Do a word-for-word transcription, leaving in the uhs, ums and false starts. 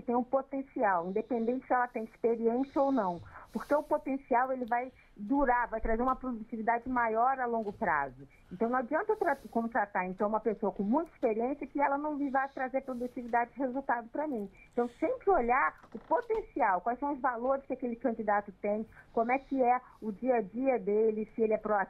tem um potencial, independente se ela tem experiência ou não. Porque o potencial ele vai durar, vai trazer uma produtividade maior a longo prazo. Então não adianta eu tra- contratar então, uma pessoa com muita experiência que ela não vai trazer produtividade e resultado para mim. Então sempre olhar o potencial, quais são os valores que aquele candidato tem, como é que é o dia a dia dele, se ele é proativo,